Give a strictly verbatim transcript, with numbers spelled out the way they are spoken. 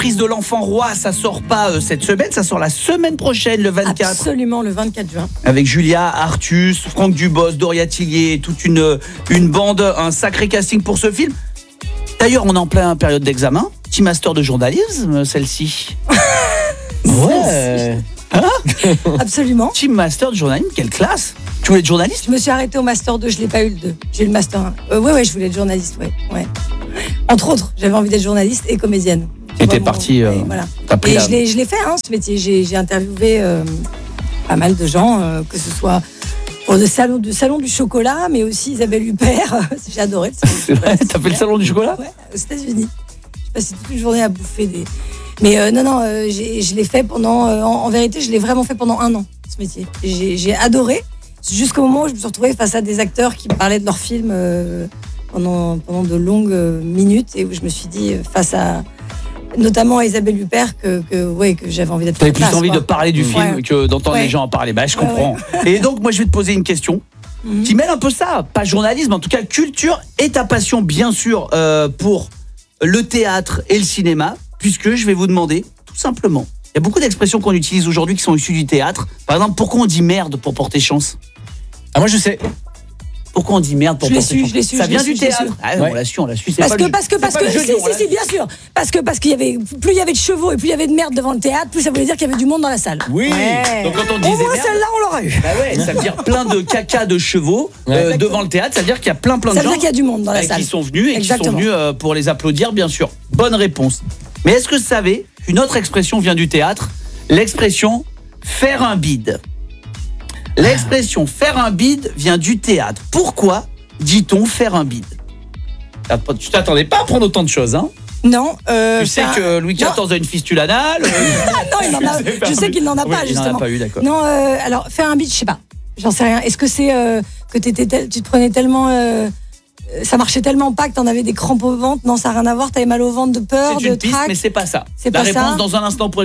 Prise de l'enfant roi, ça sort pas euh, cette semaine, ça sort la semaine prochaine, le vingt-quatre. Absolument, le vingt-quatre juin. Avec Julia, Artus, Franck Dubos, Doria Tillier, toute une, une bande, un sacré casting pour ce film. D'ailleurs, on est en pleine période d'examen. Petit master de journalisme, celle-ci. Ouais. Hein? Absolument. Petit master de journalisme, quelle classe. Tu voulais être journaliste? Je me suis arrêtée au master deux, je l'ai pas eu le deux. J'ai eu le master un. Euh, ouais, ouais, je voulais être journaliste, ouais. ouais. Entre autres, j'avais envie d'être journaliste et comédienne. Et t'es partie. Euh, ouais, voilà. Et la... je, l'ai, je l'ai fait, hein, ce métier. J'ai, j'ai interviewé euh, pas mal de gens, euh, que ce soit pour le salon, du salon du chocolat, mais aussi Isabelle Huppert. J'ai adoré le salon du chocolat. T'as fait le salon du chocolat? Ouais, aux États-Unis. J'ai passé toute une journée à bouffer des. Mais euh, non, non, euh, j'ai, je l'ai fait pendant. Euh, en, en vérité, je l'ai vraiment fait pendant un an, ce métier. J'ai, j'ai adoré, jusqu'au moment où je me suis retrouvée face à des acteurs qui parlaient de leurs films euh, pendant, pendant de longues minutes et où je me suis dit, face à. Notamment à Isabelle Huppert, que, que, ouais, que j'avais envie d'être. T'avais plus place, envie quoi. de parler du film ouais. que d'entendre ouais. les gens en parler. Bah, je ouais, comprends. Ouais. Et donc, moi, je vais te poser une question mm-hmm. qui mêle un peu ça. Pas journalisme, en tout cas, culture et ta passion, bien sûr, euh, pour le théâtre et le cinéma, puisque je vais vous demander, tout simplement, il y a beaucoup d'expressions qu'on utilise aujourd'hui qui sont issues du théâtre. Par exemple, pourquoi on dit merde pour porter chance? Ah, moi, je sais. Pourquoi on dit merde pour je porter su, chance? je l'ai su, Ça je vient l'ai du su, théâtre. Ah, ouais. On l'a su, on l'a su. Parce que, parce que, parce que, si, si, si, si, bien sûr. Parce que, parce qu'il y avait, plus il y avait de chevaux et plus il y avait de merde devant le théâtre, plus ça voulait dire qu'il y avait du monde dans la salle. Oui. Ouais. Donc quand on Au disait moins merde, celle-là, on l'aura eu. bah ouais, ça veut dire plein de caca de chevaux euh, Ouais. devant le théâtre. Ça veut dire qu'il y a plein plein de Ça veut gens dire qu'il y a du monde dans la euh, salle. qui sont venus et Exactement. qui sont venus euh, pour les applaudir, bien sûr. Bonne réponse. Mais est-ce que vous savez qu'une autre expression vient du théâtre? L'expression faire un bide. L'expression faire un bide vient du théâtre. Pourquoi dit-on faire un bide? Tu t'attendais pas à prendre autant de choses, hein? Non. Euh, Tu sais ça... que Louis quatorze a une fistule anale. Euh... non, il n'en a, je sais qu'il n'en a oui, pas, il justement. n'en a pas eu, d'accord. Non, euh, alors, faire un beat, je sais pas. J'en sais rien. Est-ce que c'est euh, que t'étais tel... tu te prenais tellement... Euh... Ça marchait tellement pas que t'en avais des crampes au ventre? Non, ça n'a rien à voir. T'avais mal au ventre de peur, C'est de une piste, trac. mais c'est pas ça. C'est La pas réponse ça. dans un instant pour